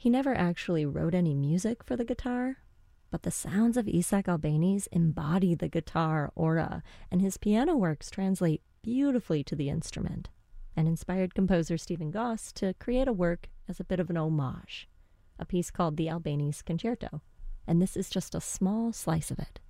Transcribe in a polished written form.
He never actually wrote any music for the guitar, but the sounds of Isaac Albéniz embody the guitar aura, and his piano works translate beautifully to the instrument, and inspired composer Stephen Goss to create a work as a bit of an homage, a piece called the Albéniz Concerto, and this is just a small slice of it.